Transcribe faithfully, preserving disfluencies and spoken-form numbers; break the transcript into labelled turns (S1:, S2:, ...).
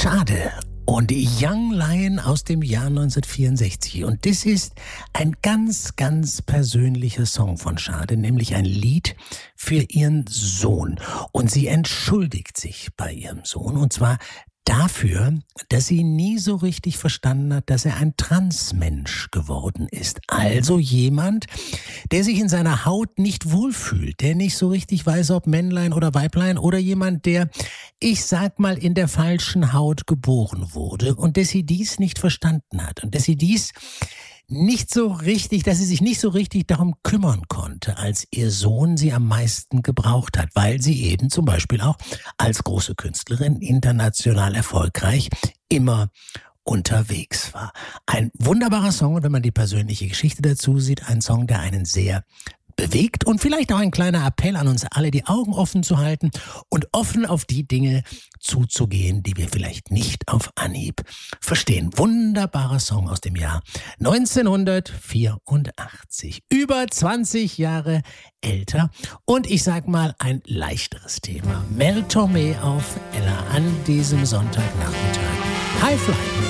S1: Schade und Young Lion aus dem Jahr neunzehnhundertvierundsechzig. Und das ist ein ganz, ganz persönlicher Song von Schade, nämlich ein Lied für ihren Sohn. Und sie entschuldigt sich bei ihrem Sohn, und zwar dafür, dass sie nie so richtig verstanden hat, dass er ein Transmensch geworden ist. Also jemand, der sich in seiner Haut nicht wohlfühlt, der nicht so richtig weiß, ob Männlein oder Weiblein, oder jemand, der, ich sag mal, in der falschen Haut geboren wurde, und dass sie dies nicht verstanden hat und dass sie dies nicht so richtig, dass sie sich nicht so richtig darum kümmern konnte, als ihr Sohn sie am meisten gebraucht hat, weil sie eben zum Beispiel auch als große Künstlerin international erfolgreich immer unterwegs war. Ein wunderbarer Song, und wenn man die persönliche Geschichte dazu sieht, ein Song, der einen sehr bewegt, und vielleicht auch ein kleiner Appell an uns alle, die Augen offen zu halten und offen auf die Dinge zuzugehen, die wir vielleicht nicht auf Anhieb verstehen. Wunderbarer Song aus dem Jahr neunzehnhundertvierundachtzig. Über zwanzig Jahre älter, und ich sag mal ein leichteres Thema. Mel Tormé auf Ella an diesem Sonntagnachmittag. High Fly.